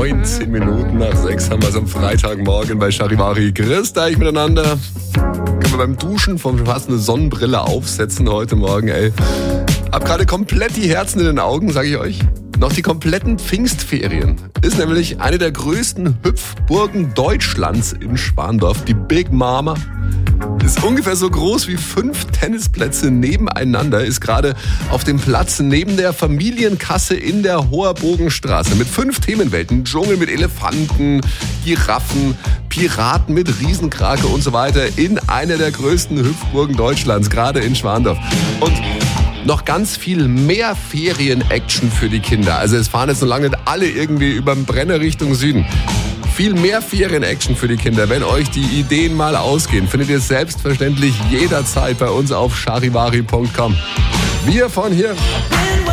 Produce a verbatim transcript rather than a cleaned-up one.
neunzehn Minuten nach sechs haben wir es am Freitagmorgen bei Charivari. Grüßt euch miteinander. Können wir beim Duschen schon fast eine Sonnenbrille aufsetzen heute Morgen, ey. Hab gerade komplett die Herzen in den Augen, sag ich euch. Noch die kompletten Pfingstferien. Ist nämlich eine der größten Hüpfburgen Deutschlands in Schwandorf, die Big Mama. Ist ungefähr so groß wie fünf Tennisplätze nebeneinander, ist gerade auf dem Platz neben der Familienkasse in der Hoherbogenstraße mit fünf Themenwelten. Dschungel mit Elefanten, Giraffen, Piraten mit Riesenkrake und so weiter in einer der größten Hüpfburgen Deutschlands, gerade in Schwandorf. Und noch ganz viel mehr Ferien-Action für die Kinder. Also es fahren jetzt noch lange nicht alle irgendwie über den Brenner Richtung Süden. Viel mehr Ferien-Action für die Kinder. Wenn euch die Ideen mal ausgehen, findet ihr selbstverständlich jederzeit bei uns auf charivari punkt com. Wir von hier.